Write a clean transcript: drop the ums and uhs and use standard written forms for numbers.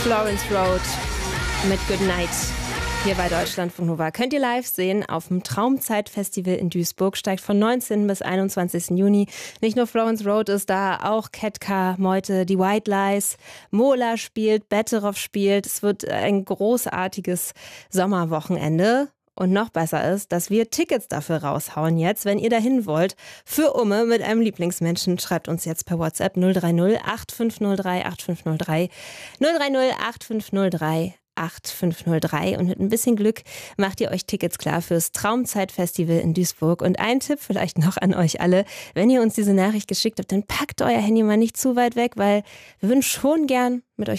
Florence Road mit Good Night. Hier bei Deutschlandfunk Nova könnt ihr live sehen auf dem Traumzeit-Festival in Duisburg. Steigt von 19. bis 21. Juni. Nicht nur Florence Road ist da, auch Ketka, Meute, die White Lies, Mola spielt, Betteroff spielt. Es wird ein großartiges Sommerwochenende. Und noch besser ist, dass wir Tickets dafür raushauen jetzt. Wenn ihr dahin wollt, für Umme mit einem Lieblingsmenschen, schreibt uns jetzt per WhatsApp 030 8503 8503 030 8503 8503 und mit ein bisschen Glück macht ihr euch Tickets klar fürs Traumzeit-Festival in Duisburg. Und ein Tipp vielleicht noch an euch alle, wenn ihr uns diese Nachricht geschickt habt, dann packt euer Handy mal nicht zu weit weg, weil wir würden schon gern mit euch